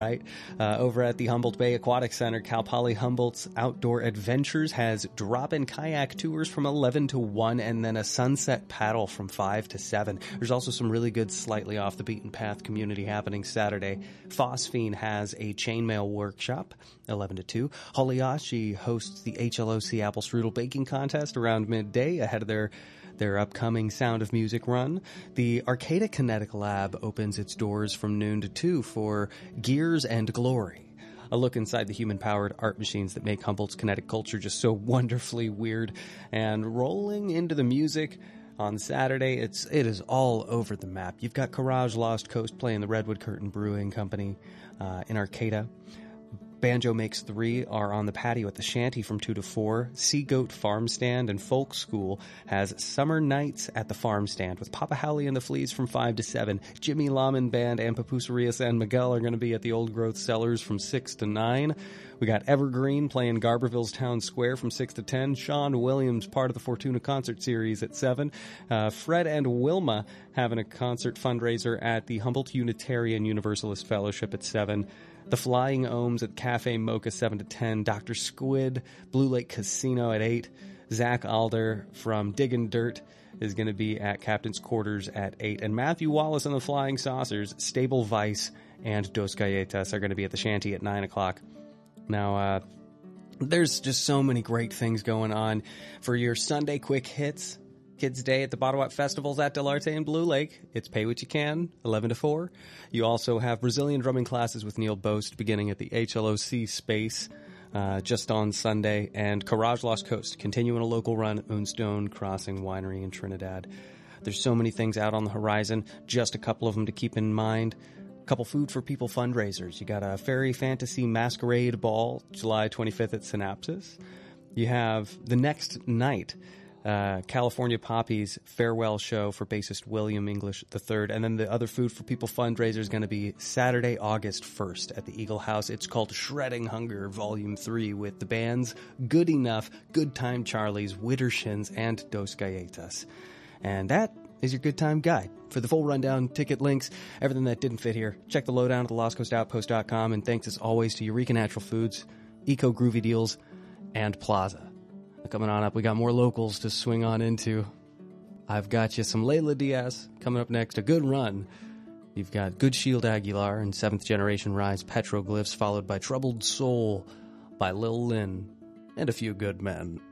Right. Over at the Humboldt Bay Aquatic Center, Cal Poly Humboldt's Outdoor Adventures has drop-in kayak tours from 11 to 1 and then a sunset paddle from 5 to 7. There's also some really good slightly off the beaten path community happening Saturday. Phosphine has a chainmail workshop, 11 to 2. Holiashi hosts the HLOC Apple Strudel Baking Contest around midday ahead of their upcoming Sound of Music run. The Arcata Kinetic Lab opens its doors from noon to 2 for Gears and Glory, a look inside the human-powered art machines that make Humboldt's kinetic culture just so wonderfully weird. And rolling into the music on Saturday, it is all over the map. You've got Courage Lost Coast playing the Redwood Curtain Brewing Company in Arcata. Banjo Makes 3 are on the patio at the Shanty from 2 to 4. Sea Goat Farm Stand and Folk School has Summer Nights at the Farm Stand with Papa Howley and the Fleas from 5 to 7. Jimmy Lahman Band and Papusaria San Miguel are going to be at the Old Growth Cellars from 6 to 9. We got Evergreen playing Garberville's Town Square from 6 to 10. Sean Williams, part of the Fortuna Concert Series at 7. Fred and Wilma having a concert fundraiser at the Humboldt Unitarian Universalist Fellowship at 7. The Flying Ohms at Cafe Mocha 7 to 10. Dr. Squid, Blue Lake Casino at 8. Zach Alder from Diggin' Dirt is going to be at Captain's Quarters at 8. And Matthew Wallace and the Flying Saucers, Stable Vice, and Dos Galletas are going to be at the Shanty at 9 o'clock. Now, there's just so many great things going on for your Sunday quick hits. Kids Day at the Botawat Festivals at Del Arte and Blue Lake. It's pay what you can, 11 to 4. You also have Brazilian drumming classes with Neil Boast beginning at the HLOC space just on Sunday. And Courage Lost Coast, continuing a local run at Moonstone Crossing Winery in Trinidad. There's so many things out on the horizon, just a couple of them to keep in mind. A couple Food for People fundraisers. You got a Fairy Fantasy Masquerade Ball, July 25th at Synapsis. You have the next night, California Poppy's farewell show for bassist William English III. And then the other Food for People fundraiser is going to be Saturday, August 1st at the Eagle House. It's called Shredding Hunger Volume 3 with the bands Good Enough, Good Time Charlie's, Widdershins, and Dos Galletas. And that is your Good Time Guide. For the full rundown, ticket links, everything that didn't fit here, check the lowdown at thelostcoastoutpost.com. And thanks as always to Eureka Natural Foods, Eco Groovy Deals, and Plaza. Coming on up, we got more locals to swing on into. I've got you some Layla Diaz coming up next, a good run. You've got Good Shield Aguilar and 7th Generation Rise Petroglyphs, followed by Troubled Soul by Lil Lynn and a few good men.